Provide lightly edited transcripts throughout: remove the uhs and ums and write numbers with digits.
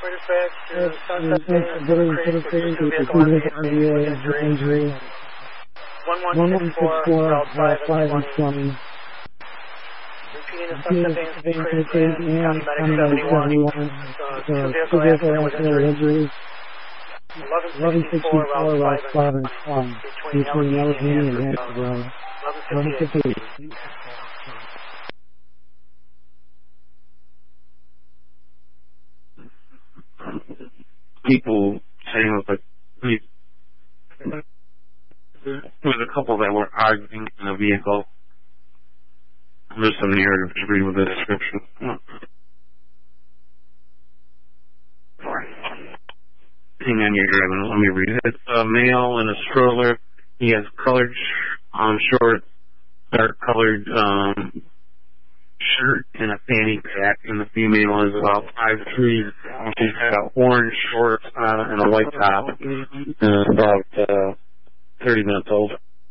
dispatch to Sunset Creek, injury. 1164, Route 5 and 20. Repeating the Sunset Creek and County Medic 71. Two vehicle accident injuries. 1164, Route 5 and 20. Between Allegheny and Hansborough. 1158. People saying that there was a couple that were arguing in a vehicle. There's some narrative to read with the description. Hang on, you're driving. Let me read it. It's a male in a stroller. He has colored, short, dark colored shirt and a fanny pack, and the female is about 5'3". She's got orange shorts and a white top, and about 30 minutes old.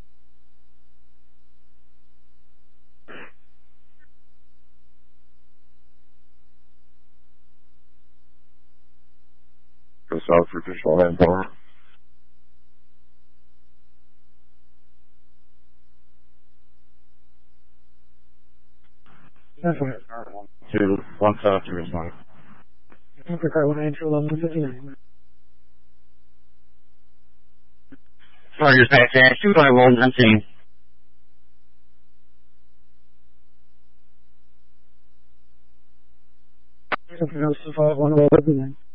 Goes out for additional manpower. Two, 173 is fine. Car 192 1159. Sorry, dispatch, 251, I'm seeing. Something else to 511.